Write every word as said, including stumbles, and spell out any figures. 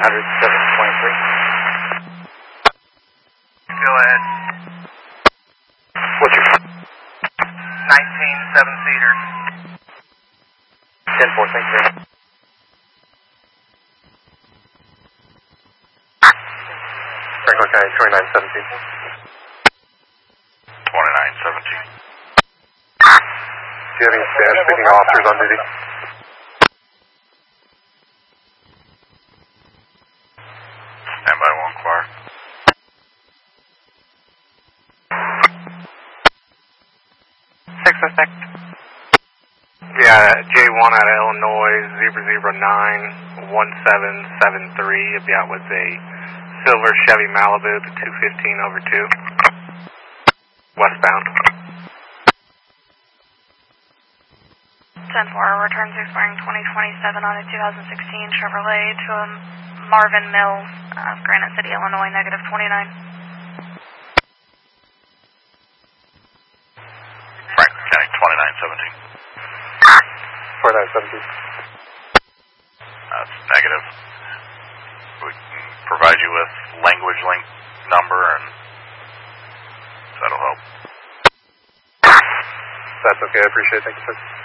hundred seven twenty-three. Go ahead. What's your nineteen seven-seaters. ten four, thank you very much. Franklin County, twenty-nine seventeen. twenty-nine seventeen. Do you have any Spanish-speaking officers on duty? Stand by one car. Six oh six. Yeah, J one out of Illinois, zebra zebra nine, one seven seven three. You'll be out with a silver Chevy Malibu, the two fifteen over two. Westbound. ten four, returns expiring twenty twenty-seven on a two thousand sixteen Chevrolet to um, Marvin Mills of Granite City, Illinois, negative twenty-nine. Franklin County, twenty-nine seventeen. twenty-nine seventeen. That's negative. We can provide you with language link number, and that'll help. That's okay, I appreciate it. Thank you, sir.